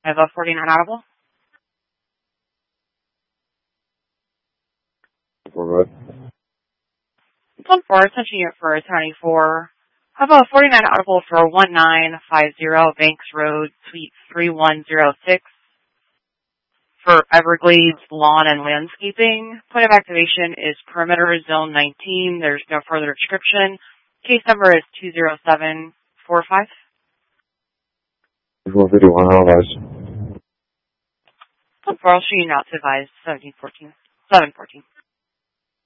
I have a 49 audible. What? 1-4, attention unit for attorney 4. How about 49 audible for 1950 Banks Road, Suite 3106 for Everglades Lawn and Landscaping. Point of activation is perimeter zone 19. There's no further description. Case number is 20745. 151, how advise? 1-4, I'll show you now to advise 714.